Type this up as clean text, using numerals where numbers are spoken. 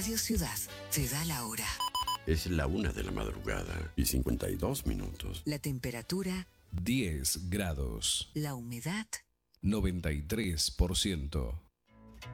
Radio Ciudad te da la hora. Es la 1 de la madrugada y 52 minutos. La temperatura 10 grados. La humedad 93%.